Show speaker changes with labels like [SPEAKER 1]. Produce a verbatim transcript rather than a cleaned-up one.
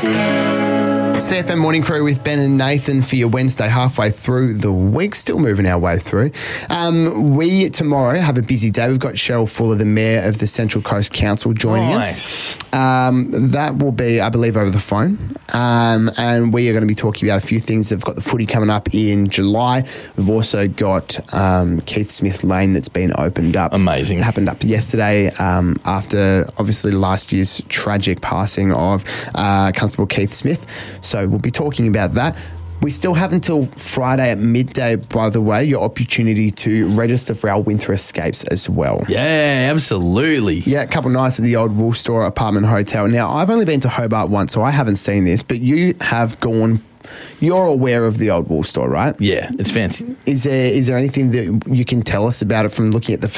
[SPEAKER 1] C F M Morning Crew with Ben and Nathan for your Wednesday, halfway through the week, still moving our way through. Um, we tomorrow have a busy day. We've got Cheryl Fuller, the Mayor of the Central Coast Council, joining
[SPEAKER 2] Nice.
[SPEAKER 1] us. Um, that will be, I believe, over the phone. Um, and we are going to be talking about a few things. They've got the footy coming up in July. We've also got um, Keith Smith Lane that's been opened up.
[SPEAKER 2] Amazing.
[SPEAKER 1] It happened up yesterday um, after, obviously, last year's tragic passing of uh, Constable Keith Smith. So we'll be talking about that. We still have until Friday at midday, by the way, your opportunity to register for our winter escapes as well.
[SPEAKER 2] Yeah, absolutely.
[SPEAKER 1] Yeah, a couple of nights at the old Wool Store Apartment Hotel. Now, I've only been to Hobart once, so I haven't seen this, but you have gone... You're aware of the old Wool Store, right?
[SPEAKER 2] Yeah, it's fancy.
[SPEAKER 1] Is there is there anything that you can tell us about it from looking at the